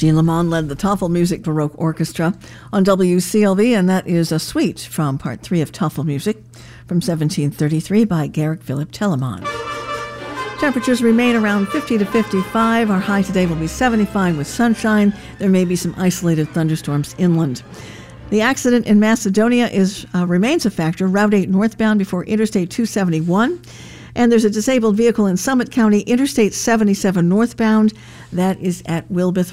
Jean Lamond led the Toffel Music Baroque Orchestra on WCLV, and that is a suite from Part 3 of Toffel Music from 1733 by Garrick Philip Telemann. Temperatures remain around 50 to 55. Our high today will be 75 with sunshine. There may be some isolated thunderstorms inland. The accident in Macedonia remains a factor. Route 8 northbound before Interstate 271. And there's a disabled vehicle in Summit County, Interstate 77 northbound. That is at Wilbeth